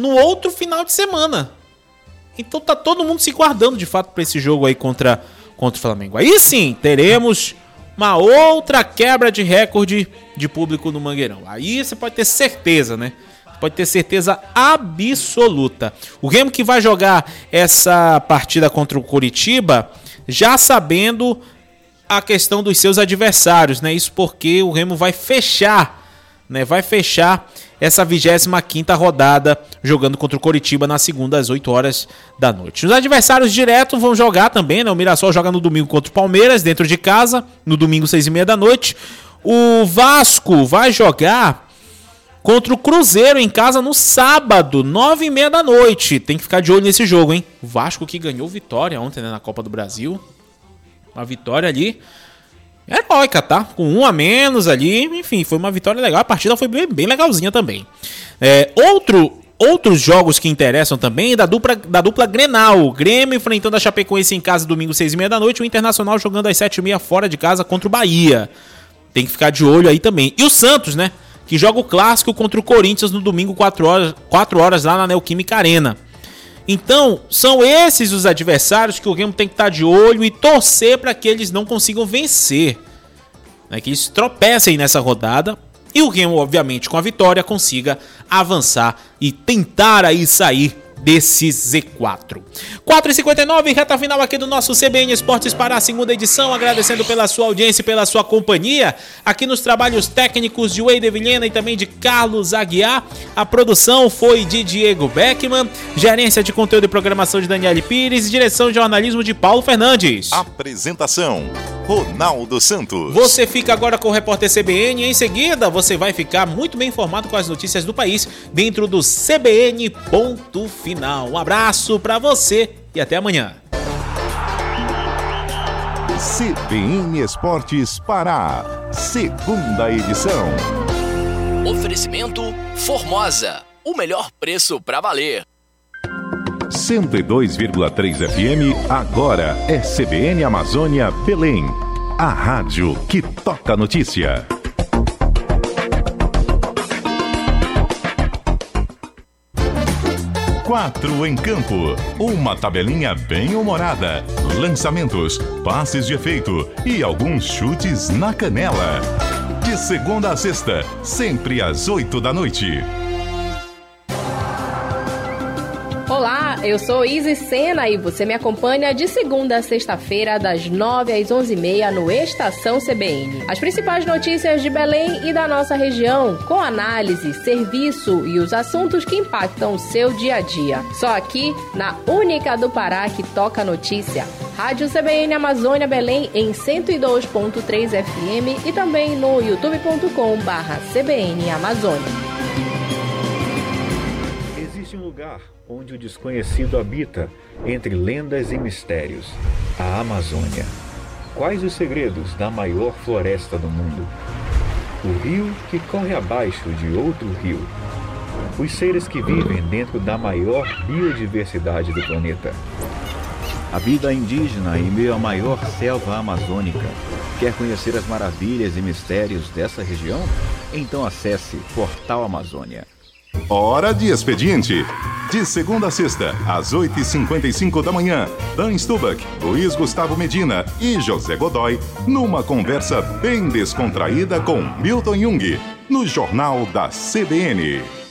no outro final de semana. Então tá todo mundo se guardando de fato para esse jogo aí contra o Flamengo. Aí sim, teremos uma outra quebra de recorde de público no Mangueirão. Aí você pode ter certeza, né? Pode ter certeza absoluta. O Remo que vai jogar essa partida contra o Coritiba já sabendo a questão dos seus adversários, né? Isso porque o Remo vai fechar, né? Vai fechar essa 25ª rodada jogando contra o Coritiba na segunda às 8 horas da noite. Os adversários diretos vão jogar também, né? O Mirassol joga no domingo contra o Palmeiras, dentro de casa, no domingo 6h30 da noite. O Vasco vai jogar contra o Cruzeiro em casa no sábado, 9h30 da noite. Tem que ficar de olho nesse jogo, hein? O Vasco que ganhou vitória ontem, né, na Copa do Brasil. Uma vitória ali heróica, tá? Com um a menos ali. Enfim, foi uma vitória legal. A partida foi bem legalzinha também. Outros jogos que interessam também da dupla Grenal. O Grêmio enfrentando a Chapecoense em casa domingo 6h30 da noite. O Internacional jogando às 7h30 fora de casa contra o Bahia. Tem que ficar de olho aí também. E o Santos, né? Que joga o clássico contra o Corinthians no domingo 4 horas lá na Neoquímica Arena. Então, são esses os adversários que o Remo tem que estar de olho e torcer para que eles não consigam vencer, né? Que eles tropecem nessa rodada e o Remo, obviamente, com a vitória, consiga avançar e tentar aí sair desse Z4. 4h59, reta final aqui do nosso CBN Esportes para a segunda edição, agradecendo pela sua audiência e pela sua companhia, aqui nos trabalhos técnicos de Wade Vilhena e também de Carlos Aguiar. A produção foi de Diego Beckman, gerência de conteúdo e programação de Daniele Pires e direção de jornalismo de Paulo Fernandes. Apresentação, Ronaldo Santos. Você fica agora com o Repórter CBN e em seguida você vai ficar muito bem informado com as notícias do país dentro do CBN Ponto Final. Um abraço pra você e até amanhã. CBN Esportes Pará, segunda edição. Oferecimento Formosa, o melhor preço pra valer. 102,3 FM, agora é CBN Amazônia Belém. A rádio que toca notícia. 4 em campo, uma tabelinha bem humorada, lançamentos, passes de efeito e alguns chutes na canela. De segunda a sexta, sempre às 8 da noite. Olá, eu sou Isis Sena e você me acompanha de segunda a sexta-feira, das 9 às 11h30 no Estação CBN. As principais notícias de Belém e da nossa região, com análise, serviço e os assuntos que impactam o seu dia a dia. Só aqui, na única do Pará que toca notícia. Rádio CBN Amazônia Belém em 102.3 FM e também no youtube.com/CBN Amazônia. Existe um lugar onde o desconhecido habita, entre lendas e mistérios, a Amazônia. Quais os segredos da maior floresta do mundo? O rio que corre abaixo de outro rio. Os seres que vivem dentro da maior biodiversidade do planeta. A vida indígena em meio à maior selva amazônica. Quer conhecer as maravilhas e mistérios dessa região? Então acesse Portal Amazônia. Hora de expediente. De segunda a sexta, às 8h55 da manhã, Dan Stubach, Luiz Gustavo Medina e José Godoy, numa conversa bem descontraída com Milton Jung, no Jornal da CBN.